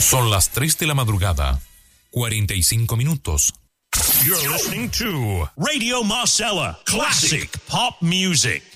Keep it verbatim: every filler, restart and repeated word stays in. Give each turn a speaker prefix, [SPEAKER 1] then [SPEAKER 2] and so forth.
[SPEAKER 1] Son las tres de la madrugada, cuarenta y cinco minutos.
[SPEAKER 2] You're listening to Radio Marcella, classic pop music.